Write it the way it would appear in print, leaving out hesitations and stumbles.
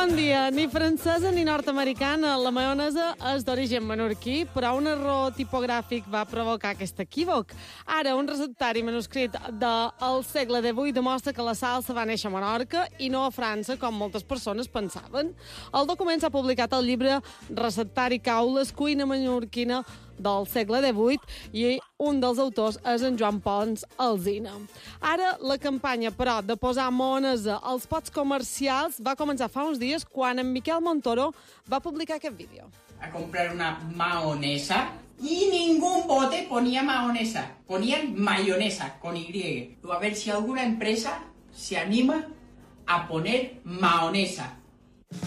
Bon dia. Ni francesa ni nord-americana. La maionesa és d'origen menorquí, però un error tipogràfic va provocar aquest equívoc. Ara, un receptari manuscrit del segle XVIII demostra que la salsa va néixer a Menorca i no a França, com moltes persones pensaven. El document s'ha publicat al llibre Receptari Caules, cuina menorquina del segle XVIII, i un dels autors és en Joan Pons Alsina. Ara, la campanya, però, de posar maonesa als pots comercials va començar fa uns dies quan en Miquel Montoro va publicar aquest vídeo. A comprar una mahonesa y ningún bote ponía mahonesa, ponían mayonesa con Y. A ver si alguna empresa se anima a poner mahonesa.